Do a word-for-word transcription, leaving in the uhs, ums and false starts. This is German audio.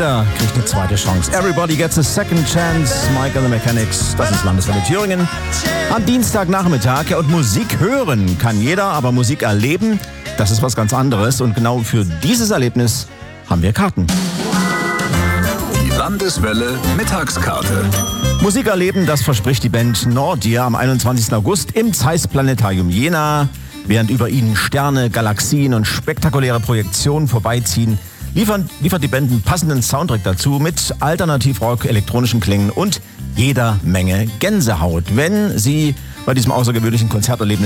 Jeder kriegt eine zweite Chance. Everybody gets a second chance. Mike and the Mechanics, das ist Landeswelle Thüringen. Am Dienstagnachmittag. Und Musik hören kann jeder, aber Musik erleben, das ist was ganz anderes. Und genau für dieses Erlebnis haben wir Karten. Die Landeswelle Mittagskarte. Musik erleben, das verspricht die Band Nordia am einundzwanzigsten August im Zeiss Planetarium Jena. Während über ihnen Sterne, Galaxien und spektakuläre Projektionen vorbeiziehen, liefern, liefert die Band einen passenden Soundtrack dazu mit Alternativrock, elektronischen Klängen und jeder Menge Gänsehaut. Wenn Sie bei diesem außergewöhnlichen Konzerterlebnis